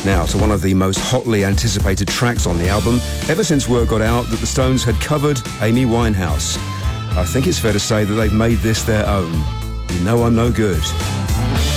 Now to one of the most hotly anticipated tracks on the album, ever since word got out that the Stones had covered Amy Winehouse. I think it's fair to say that they've made this their own. You Know I'm No Good.